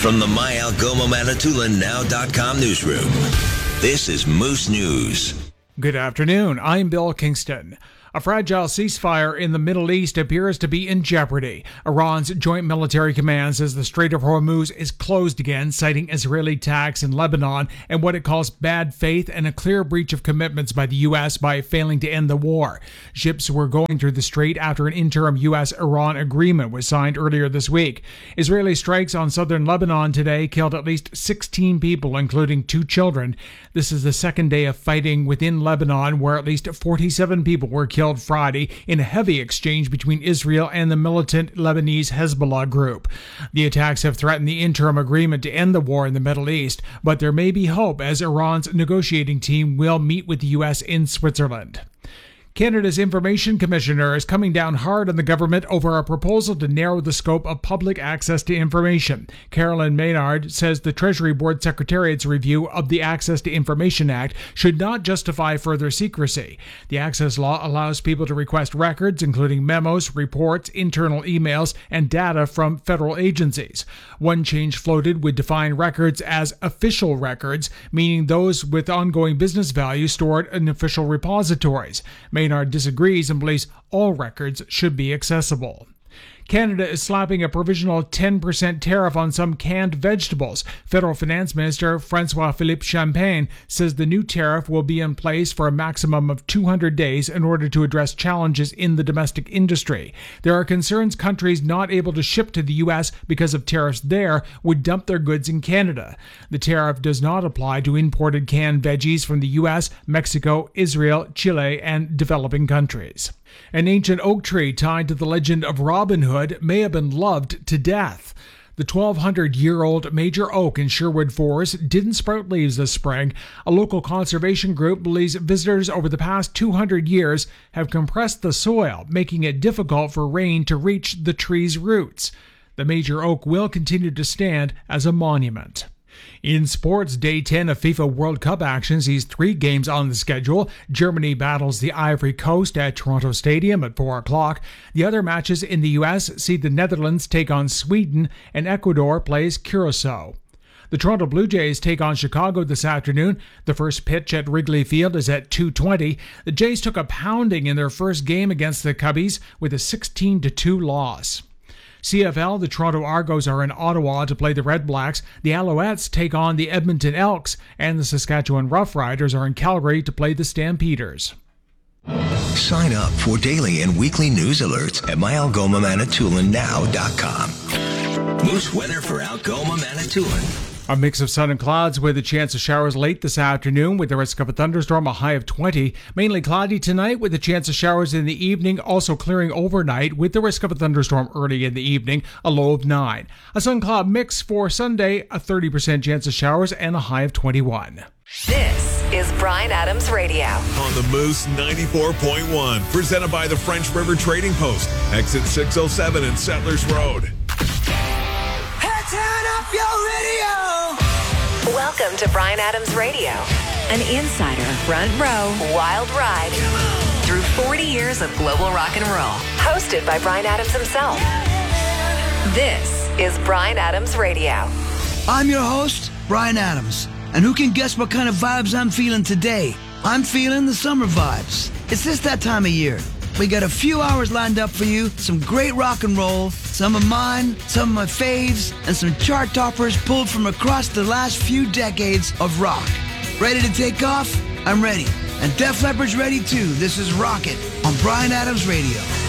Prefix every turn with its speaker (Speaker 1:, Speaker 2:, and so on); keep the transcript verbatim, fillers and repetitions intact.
Speaker 1: From the My Algoma Manitoulin Now dot com newsroom, this is Moose News.
Speaker 2: Good afternoon. I'm Bill Kingston. A fragile ceasefire in the Middle East appears to be in jeopardy. Iran's Joint Military Command says the Strait of Hormuz is closed again, citing Israeli attacks in Lebanon and what it calls bad faith and a clear breach of commitments by the U S by failing to end the war. Ships were going through the strait after an interim U S Iran agreement was signed earlier this week. Israeli strikes on southern Lebanon today killed at least sixteen people, including two children. This is the second day of fighting within Lebanon, where at least forty-seven people were killed Friday in a heavy exchange between Israel and the militant Lebanese Hezbollah group. The attacks have threatened the interim agreement to end the war in the Middle East, but there may be hope as Iran's negotiating team will meet with the U S in Switzerland. Canada's Information Commissioner is coming down hard on the government over a proposal to narrow the scope of public access to information. Carolyn Maynard says the Treasury Board Secretariat's review of the Access to Information Act should not justify further secrecy. The Access Law allows people to request records, including memos, reports, internal emails, and data from federal agencies. One change floated would define records as official records, meaning those with ongoing business value stored in official repositories. Maynard disagrees and believes all records should be accessible. Canada is slapping a provisional ten percent tariff on some canned vegetables. Federal Finance Minister François-Philippe Champagne says the new tariff will be in place for a maximum of two hundred days in order to address challenges in the domestic industry. There are concerns countries not able to ship to the U S because of tariffs there would dump their goods in Canada. The tariff does not apply to imported canned veggies from the U S, Mexico, Israel, Chile, and developing countries. An ancient oak tree tied to the legend of Robin Hood may have been loved to death. The twelve hundred year old major oak in Sherwood Forest didn't sprout leaves this spring. A local conservation group believes visitors over the past two hundred years have compressed the soil, making it difficult for rain to reach the tree's roots. The major oak will continue to stand as a monument. In sports, day ten of FIFA World Cup action sees three games on the schedule. Germany battles the Ivory Coast at Toronto Stadium at four o'clock. The other matches in the U S see the Netherlands take on Sweden and Ecuador plays Curacao. The Toronto Blue Jays take on Chicago this afternoon. The first pitch at Wrigley Field is at two twenty. The Jays took a pounding in their first game against the Cubbies with a sixteen to two loss. C F L, the Toronto Argos are in Ottawa to play the Red Blacks. The Alouettes take on the Edmonton Elks, and the Saskatchewan Roughriders are in Calgary to play the Stampeders.
Speaker 1: Sign up for daily and weekly news alerts at My Algoma Manitoulin Now dot com. Moose weather for Algoma, Manitoulin.
Speaker 2: A mix of sun and clouds with a chance of showers late this afternoon with the risk of a thunderstorm, a high of twenty. Mainly cloudy tonight with a chance of showers in the evening, also clearing overnight with the risk of a thunderstorm early in the evening, a low of nine. A sun-cloud mix for Sunday, a thirty percent chance of showers and a high of twenty-one.
Speaker 3: This is Bryan Adams Radio.
Speaker 4: On the Moose ninety-four point one, presented by the French River Trading Post, exit six oh seven and Settlers Road.
Speaker 3: Hey, turn up your radio. Welcome to Bryan Adams Radio, an insider front row wild ride through forty years of global rock and roll. Hosted by Bryan Adams himself. This is Bryan Adams Radio.
Speaker 5: I'm your host, Bryan Adams. And who can guess what kind of vibes I'm feeling today? I'm feeling the summer vibes. It's just that time of year. We got a few hours lined up for you, some great rock and roll, some of mine, some of my faves, and some chart toppers pulled from across the last few decades of rock. Ready to take off? I'm ready. And Def Leppard's ready too. This is Rocket on Bryan Adams Radio.